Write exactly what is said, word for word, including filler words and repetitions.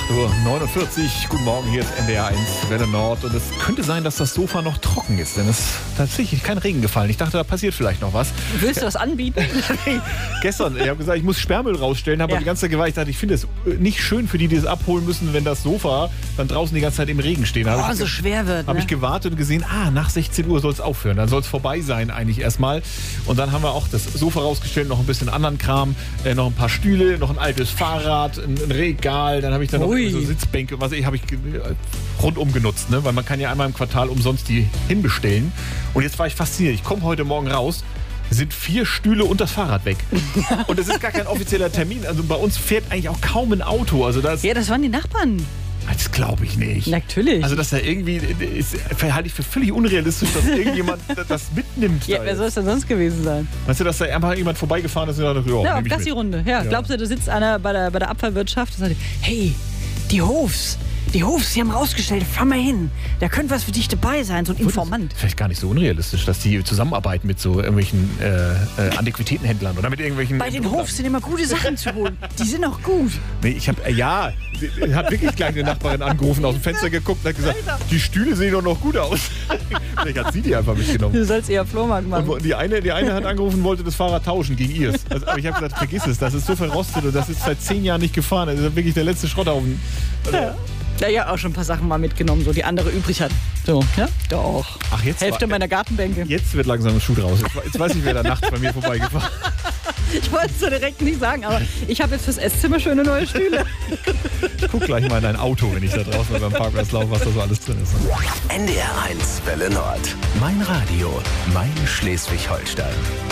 acht Uhr neunundvierzig. Guten Morgen, hier ist N D R eins Welle Nord. Und es könnte sein, dass das Sofa noch trocken ist, denn es ist tatsächlich kein Regen gefallen. Ich dachte, da passiert vielleicht noch was. Willst du was anbieten? Gestern, ich habe gesagt, ich muss Sperrmüll rausstellen, habe Ja. die ganze Zeit gewartet. Ich dachte, ich finde es nicht schön für die, die es abholen müssen, wenn das Sofa dann draußen die ganze Zeit im Regen steht. Oh, Habe so ich, schwer wird. habe Ne? ich gewartet und gesehen, ah, nach sechzehn Uhr soll es aufhören. Dann soll es vorbei sein eigentlich erstmal. Und dann haben wir auch das Sofa rausgestellt, noch ein bisschen anderen Kram, äh, noch ein paar Stühle, noch ein altes Fahrrad, ein, ein Regal. Dann habe ich dann noch Ui. so Sitzbänke, was ich habe ich äh, rundum genutzt, ne? Weil man kann ja einmal im Quartal umsonst die hinbestellen. Und jetzt war ich fasziniert. Ich komme heute Morgen raus, sind vier Stühle und das Fahrrad weg. Und das ist gar kein offizieller Termin. Also bei uns fährt eigentlich auch kaum ein Auto. Also das, Ja, das waren die Nachbarn. das glaube ich nicht. Natürlich. Also dass da irgendwie, ist, halte ich für völlig unrealistisch, dass irgendjemand das mitnimmt. ja, da wer jetzt. soll es denn sonst gewesen sein? Meinst du, dass da einfach jemand vorbeigefahren ist und dachte, ja, Ja, nehm ich das die mit. Runde. Ja, Ja. glaubst du, da sitzt einer bei der, bei der Abfallwirtschaft und sagt, hey, die Hofs, die Hofs, die haben rausgestellt, fahr mal hin. Da könnte was für dich dabei sein, so ein Informant. Vielleicht gar nicht so unrealistisch, dass die zusammenarbeiten mit so irgendwelchen äh, äh, Antiquitätenhändlern oder mit irgendwelchen... Bei den Hofs sind immer gute Sachen zu holen. Die sind auch gut. Nee, ich habe, äh, ja, ich habe wirklich gleich eine Nachbarin angerufen, aus dem Fenster geguckt und hat gesagt, die Stühle sehen doch noch gut aus. Vielleicht hat sie die einfach mitgenommen. Du sollst eher Flohmarkt machen. Und die eine, die eine hat angerufen, wollte das Fahrrad tauschen gegen ihrs. Also, aber ich habe gesagt, vergiss es, das ist so verrostet und das ist seit zehn Jahren nicht gefahren. Das ist wirklich der letzte Schrotthaufen. Also, Ja. Ja, ja, auch schon ein paar Sachen mal mitgenommen, so die andere übrig hat. So, ja? Doch. Ach, jetzt Hälfte war- meiner Gartenbänke. Jetzt wird langsam ein Schuh draus. Jetzt, jetzt weiß ich, wer da nachts bei mir vorbeigefahren ist. Ich wollte es so direkt nicht sagen, aber ich habe jetzt fürs Esszimmer schöne neue Stühle. Ich guck gleich mal in dein Auto, wenn ich da draußen beim Parkplatz laufe, was da so alles drin ist. N D R eins Welle Nord. Mein Radio, mein Schleswig-Holstein.